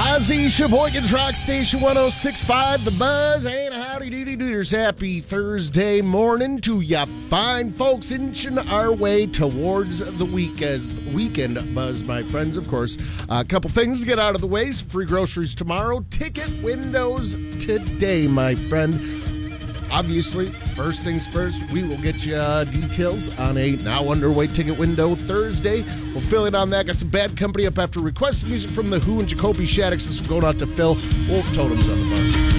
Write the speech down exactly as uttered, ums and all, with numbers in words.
Ozzy Sheboygan's Rock Station one oh six point five, The Buzz, and howdy doody dooders. Happy Thursday morning to ya fine folks, inching our way towards the week as weekend buzz, my friends. Of course, a couple things to get out of the way. Some free groceries tomorrow, ticket windows today, my friend. Obviously, first things first, we will get you uh, details on a now underway ticket window Thursday. We'll fill it on that. Got some Bad Company up after requested music from The Who and Jacoby Shaddix. This will go out to Phil. Wolf Totems on the buzz.